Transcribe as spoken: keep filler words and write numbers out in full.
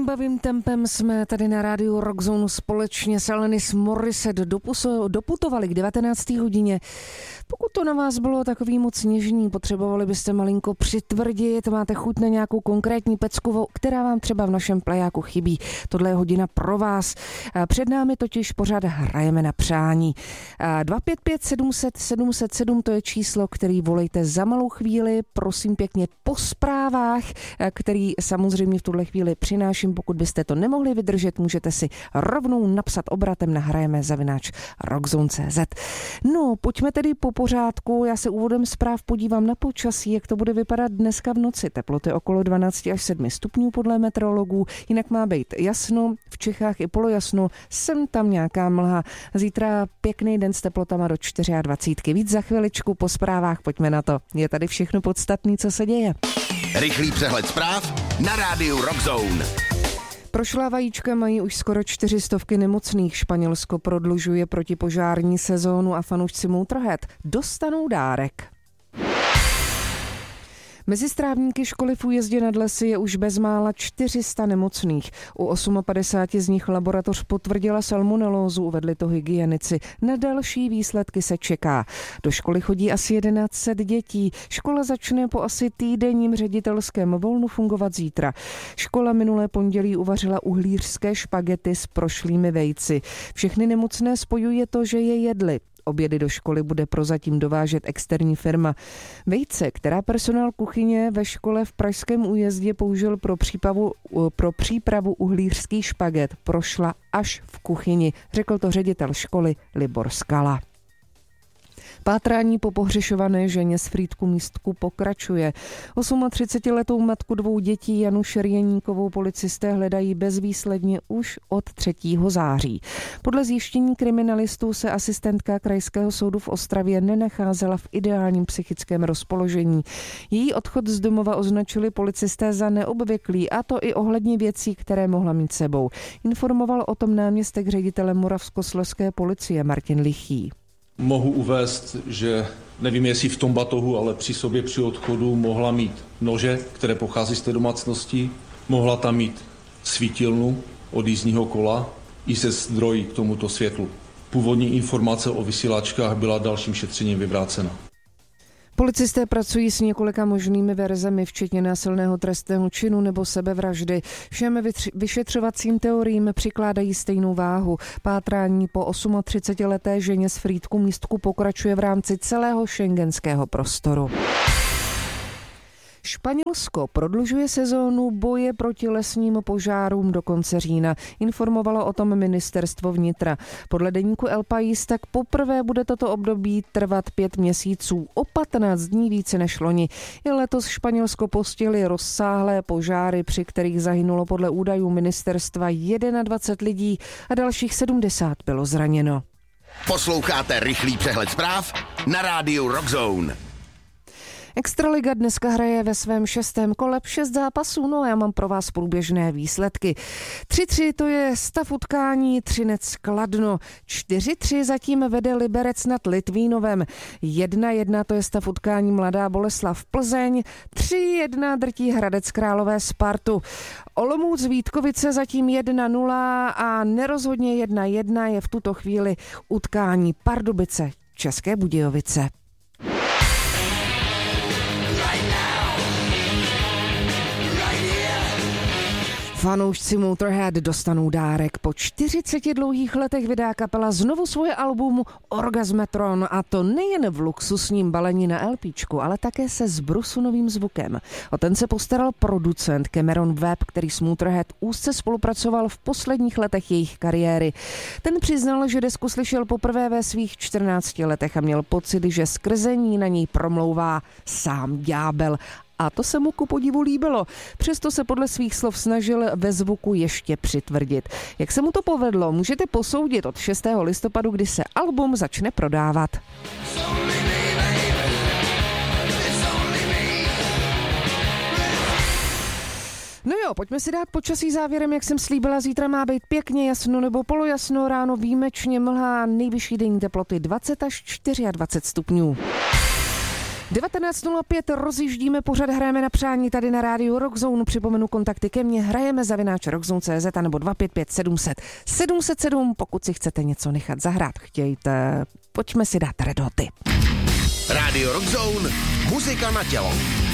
Zombavým tempem jsme tady na rádiu Rockzone společně s Alanis Morissette dopuso, doputovali k devatenácté hodině. Pokud to na vás bylo takový moc něžný, potřebovali byste malinko přitvrdit, máte chuť na nějakou konkrétní pecku, která vám třeba v našem plejáku chybí. Tohle je hodina pro vás. Před námi totiž pořád hrajeme na přání. dva pět pět sedm set sedm set sedm to je číslo, který volejte za malou chvíli. Prosím pěkně po zprávách, který samozřejmě v tuhle chvíli přináším. Pokud byste to nemohli vydržet, můžete si rovnou napsat obratem na hrajeme zavináč rockzone tečka cé zet. No, pojďme tedy po pořádku. Já se úvodem zpráv podívám na počasí, jak to bude vypadat dneska v noci. Teploty okolo dvanáct až sedm stupňů podle meteorologů, jinak má být jasno, v Čechách i polojasno, sem tam nějaká mlha. Zítra pěkný den s teplotama do dvacet čtyři. Víc za chviličku po zprávách, pojďme na to. Je tady všechno podstatné, co se děje. Rychlý přehled zpráv na rádiu Rockzone. Prošlá vajíčka mají už skoro čtyři stovky nemocných. Španělsko prodlužuje protipožární sezónu a fanoušci Motorhead dostanou dárek. Mezi strávníky školy v Újezdě nad Lesy je už bezmála čtyři sta nemocných. U padesát osm z nich laboratoř potvrdila salmonelózu, uvedli to hygienici. Na další výsledky se čeká. Do školy chodí asi jedenáct set dětí. Škola začne po asi týdenním ředitelském volnu fungovat zítra. Škola minulé pondělí uvařila uhlířské špagety s prošlými vejci. Všechny nemocné spojuje to, že je jedli. Obědy do školy bude prozatím dovážet externí firma. Vejce, která personál kuchyně ve škole v pražském Újezdě použil pro přípravu, pro přípravu uhlířský špaget, prošla až v kuchyni, řekl to ředitel školy Libor Skala. Pátrání po pohřešované ženě z Frýdku Místku pokračuje. třicetiosmiletou matku dvou dětí Janu Šerjeníkovou policisté hledají bezvýsledně už od třetího září. Podle zjištění kriminalistů se asistentka Krajského soudu v Ostravě nenacházela v ideálním psychickém rozpoložení. Její odchod z domova označili policisté za neobvyklý, a to i ohledně věcí, které mohla mít sebou. Informoval o tom náměstek ředitele Moravskoslezské policie Martin Lichý. Mohu uvést, že nevím, jestli v tom batohu, ale při sobě při odchodu mohla mít nože, které pochází z té domácnosti, mohla tam mít svítilnu od jízdního kola i se zdroji k tomuto světlu. Původní informace o vysílačkách byla dalším šetřením vyvrácena. Policisté pracují s několika možnými verzemi, včetně násilného trestného činu nebo sebevraždy. Všem vyšetřovacím teoriím přikládají stejnou váhu. Pátrání po třicetiosmileté ženě z Frýdku Místku pokračuje v rámci celého schengenského prostoru. Španělsko prodlužuje sezónu boje proti lesním požárům do konce října. Informovalo o tom ministerstvo vnitra. Podle deníku El País tak poprvé bude toto období trvat pět měsíců, o patnáct dní více než loni. I letos Španělsko postihly rozsáhlé požáry, při kterých zahynulo podle údajů ministerstva dvacet jedna lidí a dalších sedmdesát bylo zraněno. Posloucháte rychlý přehled zpráv na rádiu Rockzone. Extraliga dneska hraje ve svém šestém kole šest zápasů, no a já mám pro vás průběžné výsledky. tři tři to je stav utkání Třinec Kladno, čtyři tři zatím vede Liberec nad Litvínovem, jedna jedna to je stav utkání Mladá Boleslav Plzeň, tři jedna drtí Hradec Králové Spartu. Olomouc Vítkovice zatím jedna nula a nerozhodně jedna jedna je v tuto chvíli utkání Pardubice České Budějovice. Fanoušci Motorhead dostanou dárek. Po čtyřiceti dlouhých letech vydá kapela znovu svoje album Orgasmetron, a to nejen v luxusním balení na LPčku, ale také se zbrusunovým zvukem. O ten se postaral producent Cameron Webb, který s Motorhead úzce spolupracoval v posledních letech jejich kariéry. Ten přiznal, že desku slyšel poprvé ve svých čtrnácti letech a měl pocit, že skrze ní na něj promlouvá sám ďábel. A to se mu ku podivu líbilo. Přesto se podle svých slov snažil ve zvuku ještě přitvrdit. Jak se mu to povedlo, můžete posoudit od šestého listopadu, kdy se album začne prodávat. No jo, pojďme si dát počasí závěrem, jak jsem slíbila, zítra má být pěkně jasno nebo polojasno, ráno výjimečně mlha, nejvyšší denní teploty dvacet až dvacet čtyři stupňů. devatenáct nula pět rozjíždíme pořad, hrajeme na přání tady na rádiu Rockzone. Připomenu kontakty ke mně, hrajeme zavináč rockzone tečka cé zet nebo dva pět pět sedm set sedm set sedm, pokud si chcete něco nechat zahrát, chtějte. Pojďme si dát Red Hoty. Rádio Rockzone, muzika na tělo.